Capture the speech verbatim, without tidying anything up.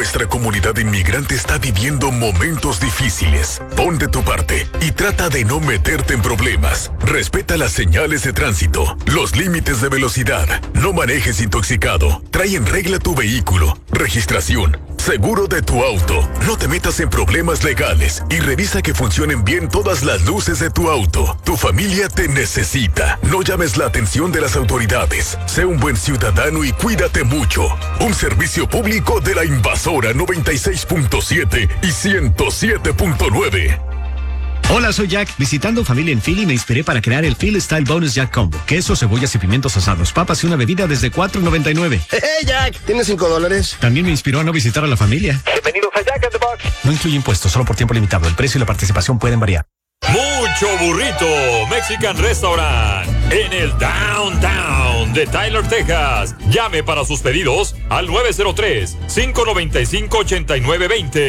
Nuestra comunidad inmigrante está viviendo momentos difíciles. Pon de tu parte y trata de no meterte en problemas. Respeta las señales de tránsito, los límites de velocidad. No manejes intoxicado. Trae en regla tu vehículo, registración, seguro de tu auto. No te metas en problemas legales y revisa que funcionen bien todas las luces de tu auto. Tu familia te necesita. No llames la atención de las autoridades. Sé un buen ciudadano y cuídate mucho. Un servicio público de la Invasora noventa y seis punto siete y ciento siete punto nueve. Hola, soy Jack. Visitando familia en Philly me inspiré para crear el Philly Style Bonus Jack Combo. Queso, cebollas y pimientos asados, papas y una bebida desde cuatro noventa y nueve. ¡Hey, Jack! ¿Tienes cinco dólares? También me inspiró a no visitar a la familia. Bienvenidos a Jack in the Box. No incluye impuestos, solo por tiempo limitado. El precio y la participación pueden variar. Mucho burrito Mexican Restaurant en el Downtown de Tyler, Texas. Llame para sus pedidos al nueve cero tres, cinco nueve cinco, ocho nueve dos cero.